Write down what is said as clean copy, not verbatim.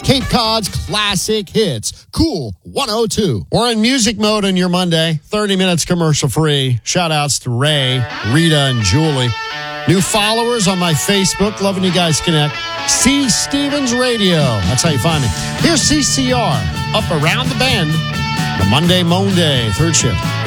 Cape Cod's classic hits. Cool 102. We're in music mode on your Monday. 30 minutes commercial free. Shout outs to Ray, Rita, and Julie. New followers on my Facebook. Loving you guys connect. C. Stevens Radio. That's how you find me. Here's CCR. Up Around the Bend. The Monday, third shift.